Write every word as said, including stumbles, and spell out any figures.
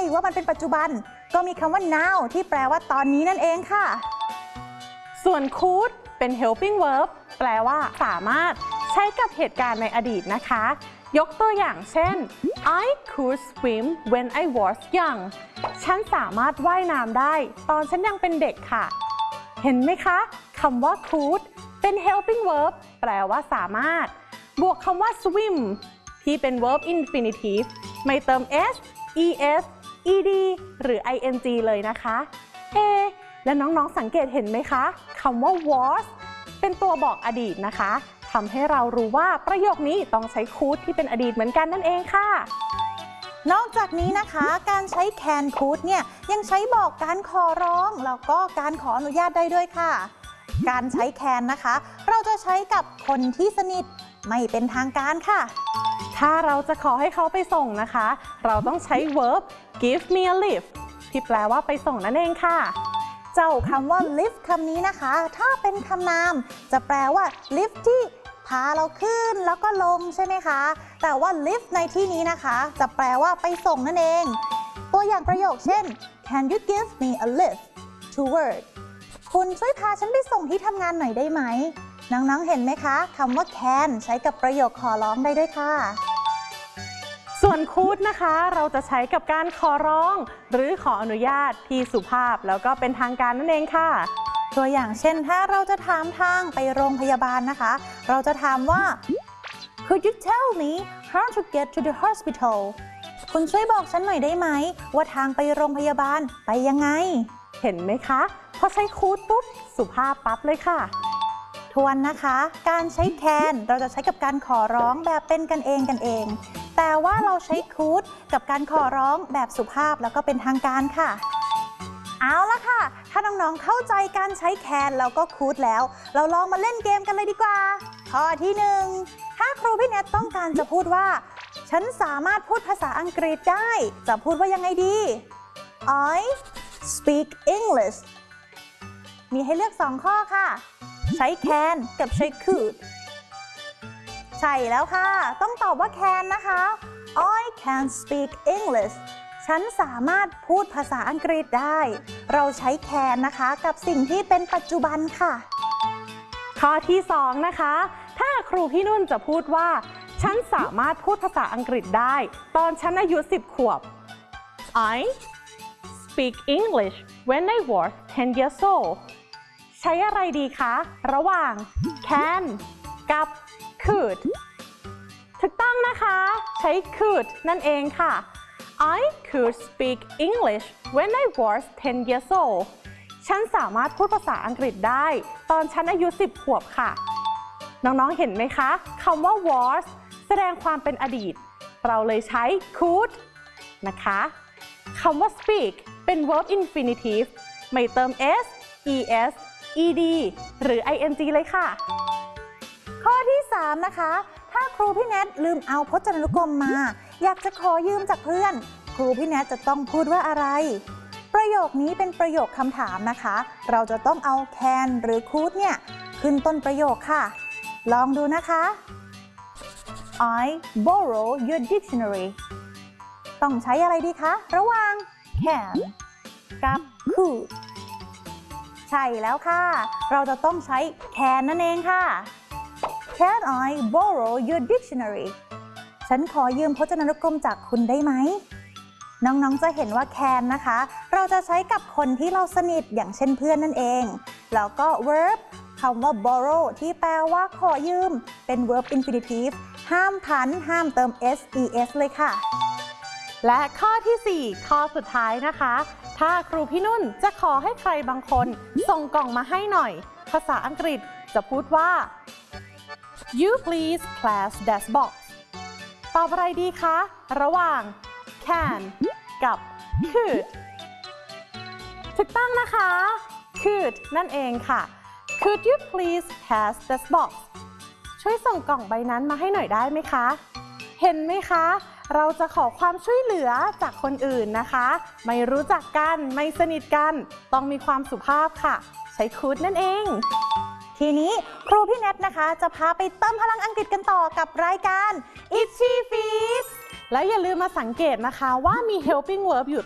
ว่ามันเป็นปัจจุบันก็มีคำว่า now ที่แปลว่าตอนนี้นั่นเองค่ะส่วน could เป็น helping verb แปลว่าสามารถใช้กับเหตุการณ์ในอดีตนะคะยกตัวอย่างเช่น I could swim when I was young ฉันสามารถว่ายน้ำได้ตอนฉันยังเป็นเด็กค่ะเห็นไหมคะคำว่า could เป็น helping verb แปลว่าสามารถบวกคำว่า swim ที่เป็น verb infinitive ไม่เติม s es ed หรือ ing เลยนะคะเอและน้องๆสังเกตเห็นไหมคะคำว่า was เป็นตัวบอกอดีตนะคะทำให้เรารู้ว่าประโยคนี้ต้องใช้ could ที่เป็นอดีตเหมือนกันนั่นเองค่ะนอกจากนี้นะคะการใช้ can could เนี่ยยังใช้บอกการขอร้องแล้วก็การขออนุญาตได้ด้วยค่ะการใช้ can นะคะเราจะใช้กับคนที่สนิทไม่เป็นทางการค่ะถ้าเราจะขอให้เขาไปส่งนะคะเราต้องใช้ verb give me a lift ที่แปลว่าไปส่งนั่นเองค่ะเจ้าคำว่า lift คำนี้นะคะถ้าเป็นคำนามจะแปลว่า lift ที่พาเราขึ้นแล้วก็ลงใช่ไหมคะแต่ว่า lift ในที่นี้นะคะจะแปลว่าไปส่งนั่นเองตัวอย่างประโยคเช่น Can you give me a lift to work คุณช่วยพาฉันไปส่งที่ทำงานหน่อยได้ไหมน้องๆเห็นไหมคะคำว่า can ใช้กับประโยคขอร้องได้ด้วยค่ะส่วน could นะคะเราจะใช้กับการขอร้องหรือขออนุญาตที่สุภาพแล้วก็เป็นทางการนั่นเองค่ะตัวอย่างเช่นถ้าเราจะถามทางไปโรงพยาบาลนะคะเราจะถามว่า Could you tell me how to get to the hospital คุณช่วยบอกฉันหน่อยได้ไหมว่าทางไปโรงพยาบาลไปยังไงเห็นไหมคะพอใช้ could ปุ๊บสุภาพปั๊บเลยค่ะทวนนะคะการใช้ can เราจะใช้กับการขอร้องแบบเป็นกันเองกันเองแต่ว่าเราใช้ could กับการขอร้องแบบสุภาพแล้วก็เป็นทางการค่ะเอาละค่ะถ้าน้องๆเข้าใจการใช้ can แล้วก็ could แล้วเราลองมาเล่นเกมกันเลยดีกว่าข้อที่หนึ่งถ้าครูพี่เนทต้องการจะพูดว่าฉันสามารถพูดภาษาอังกฤษได้จะพูดว่ายังไงดี I speak English มีให้เลือกสองข้อค่ะใช้ can กับใช้ could ใช่แล้วค่ะต้องตอบว่า can นะคะ I can speak English ฉันสามารถพูดภาษาอังกฤษได้เราใช้ can นะคะกับสิ่งที่เป็นปัจจุบันค่ะข้อที่สองนะคะถ้าครูพี่นุ่นจะพูดว่าฉันสามารถพูดภาษาอังกฤษได้ตอนฉันอายุสิบขวบ I speak English when I was ten years old ใช้อะไรดีคะระหว่าง can กับ could ถูกต้องนะคะใช้ could นั่นเองค่ะ I could speak English when I was ten years old ฉันสามารถพูดภาษาอังกฤษได้ตอนฉันอายุสิบขวบค่ะน้องๆเห็นไหมคะคำว่า was แสดงความเป็นอดีตเราเลยใช้ could นะคะคำว่า speak เป็น verb infinitive ไม่เติม s es ed หรือ ing เลยค่ะข้อที่สามนะคะถ้าครูพี่แนทลืมเอาพจนานุกรมมาอยากจะขอยืมจากเพื่อนครูพี่แนทจะต้องพูดว่าอะไรประโยคนี้เป็นประโยคคำถามนะคะเราจะต้องเอา can หรือ could เนี่ยขึ้นต้นประโยคค่ะลองดูนะคะ I borrow your dictionary ต้องใช้อะไรดีคะระหว่าง can กับ could ใช่แล้วค่ะเราจะต้องใช้ can นั่นเองค่ะ Can I borrow your dictionary ฉันขอยืมพจนานุกรมจากคุณได้ไหมน้องๆจะเห็นว่า can นะคะเราจะใช้กับคนที่เราสนิทอย่างเช่นเพื่อนนั่นเองแล้วก็ verb คำว่า borrow ที่แปลว่าขอยืมเป็น verb infinitive ห้ามผันห้ามเติม s es เลยค่ะและข้อที่สี่ข้อสุดท้ายนะคะถ้าครูพี่นุ่นจะขอให้ใครบางคนส่งกล่องมาให้หน่อยภาษาอังกฤษจะพูดว่า You please class that box ตอบอะไรดีคะระหว่าง can กับ could ถูกต้องนะคะ could นั่นเองค่ะ Could you please pass that box ช่วยส่งกล่องใบนั้นมาให้หน่อยได้ไหมคะเห็นไหมคะเราจะขอความช่วยเหลือจากคนอื่นนะคะไม่รู้จักกันไม่สนิทกันต้องมีความสุภาพค่ะใช้ could นั่นเองทีนี้ครูพี่แนทนะคะจะพาไปเติมพลังอังกฤษกันต่อกับรายการ Itchy Feet แล้วอย่าลืมมาสังเกตนะคะว่ามี helping verb อยู่